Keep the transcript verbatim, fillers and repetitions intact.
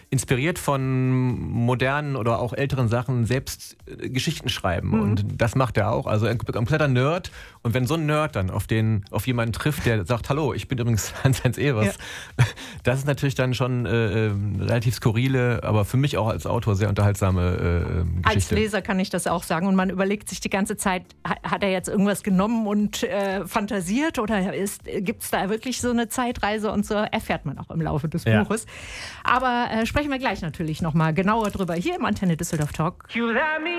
inspiriert von modernen oder auch älteren Sachen selbst äh, Geschichten schreiben. Mhm. Und das macht er auch. Also ein kompletter Nerd. Und wenn so ein Nerd dann auf, den, auf jemanden trifft, der sagt, hallo, ich bin übrigens Hans-Heinz Ewers, ja. das ist natürlich dann schon äh, relativ skurrile, aber für mich auch als Autor sehr unterhaltsame äh, Geschichte. Als Leser kann ich das auch sagen. Und man überlegt sich die ganze Zeit, hat er jetzt irgendwas genommen und äh, fantasiert oder gibt es da wirklich so eine Zeitreise und so, erfährt man auch im Laufe des ja. Buches. Aber äh, sprechen wir gleich natürlich nochmal genauer drüber hier im Antenne Düsseldorf Talk.